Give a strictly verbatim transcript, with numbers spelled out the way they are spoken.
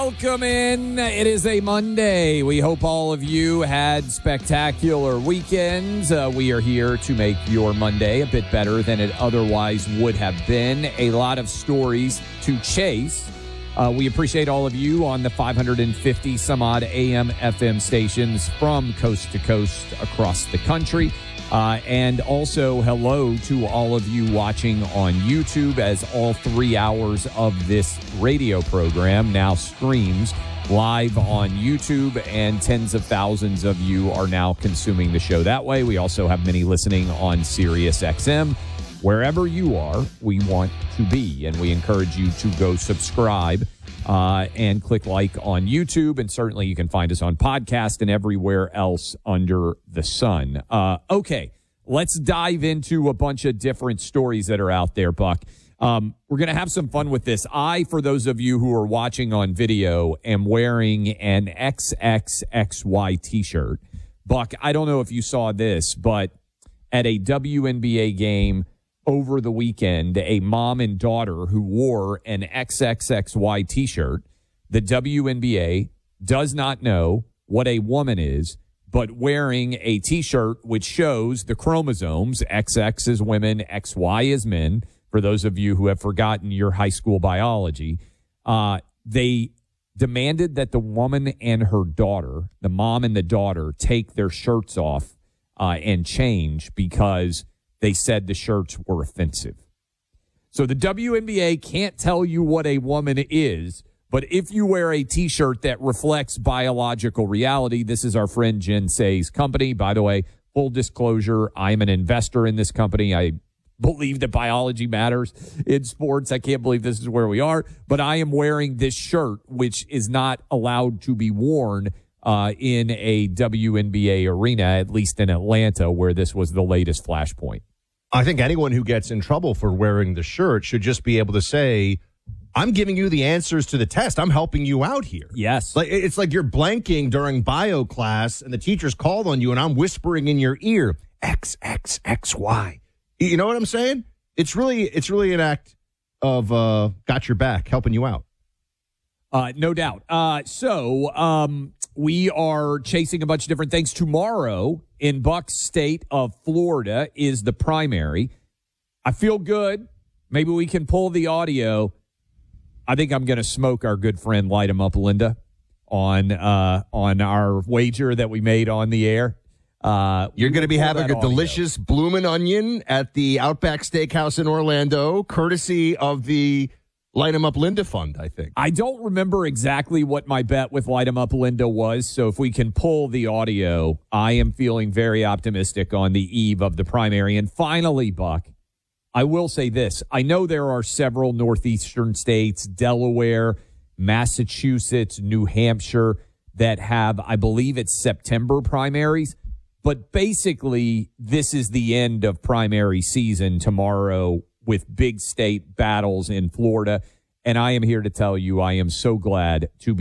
Welcome in. It is a Monday. We hope all of you had spectacular weekends. Uh, we are here to make your Monday a bit better than it otherwise would have been. A lot of stories to chase. Uh, we appreciate all of you on the five hundred fifty some odd A M F M stations from coast to coast across the country. Uh, and also hello to all of you watching on YouTube, as all three hours of this radio program now streams live on YouTube, and tens of thousands of you are now consuming the show that way. We also have many listening on Sirius X M. Wherever you are, we want to be, and we encourage you to go subscribe uh, and click like on YouTube, and certainly you can find us on podcast and everywhere else under the sun. Uh, okay, let's dive into a bunch of different stories that are out there, Buck. Um, we're going to have some fun with this. I, for those of you who are watching on video, am wearing an X X X Y t-shirt. Buck, I don't know if you saw this, but at a W N B A game over the weekend, a mom and daughter who wore an X X X Y t-shirt. The W N B A does not know what a woman is, but wearing a t-shirt which shows the chromosomes, X X is women, X Y is men, for those of you who have forgotten your high school biology. Uh, they demanded that the woman and her daughter, the mom and the daughter, take their shirts off uh, and change because they said the shirts were offensive. So the W N B A can't tell you what a woman is, but if you wear a t-shirt that reflects biological reality, this is our friend Jen Say's company. By the way, full disclosure, I'm an investor in this company. I believe that biology matters in sports. I can't believe this is where we are, but I am wearing this shirt, which is not allowed to be worn uh, in a W N B A arena, at least in Atlanta, where this was the latest flashpoint. I think anyone who gets in trouble for wearing the shirt should just be able to say, I'm giving you the answers to the test. I'm helping you out here. Yes. Like it's like you're blanking during bio class and the teacher's called on you and I'm whispering in your ear, X, X, X, Y. You know what I'm saying? It's really, it's really an act of uh, got your back, helping you out. Uh, no doubt. Uh, so um, we are chasing a bunch of different things. Tomorrow in Buck's state of Florida is the primary. I feel good. Maybe we can pull the audio. I think I'm going to smoke our good friend Light 'em Up Linda on uh, on our wager that we made on the air. Uh, You're going to be having a audio. delicious bloomin' onion at the Outback Steakhouse in Orlando, courtesy of the Light 'em Up Linda Fund, I think. I don't remember exactly what my bet with Light 'em Up Linda was, so if we can pull the audio, I am feeling very optimistic on the eve of the primary. And finally, Buck, I will say this. I know there are several northeastern states, Delaware, Massachusetts, New Hampshire, that have, I believe it's September primaries. But basically, this is the end of primary season tomorrow with big state battles in Florida. And I am here to tell you I am so glad to be